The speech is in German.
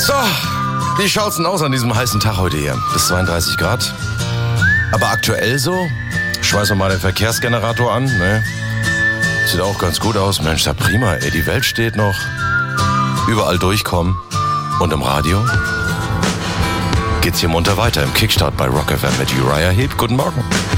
So, wie schaut's denn aus an diesem heißen Tag heute hier? Bis 32 Grad. Aber aktuell so? Schmeißen wir mal den Verkehrsgenerator an, ne? Sieht auch ganz gut aus. Mensch, ja prima, ey. Die Welt steht noch. Überall durchkommen. Und im Radio geht's hier munter weiter im Kickstart bei Rock FM mit Uriah Heep. Guten Morgen.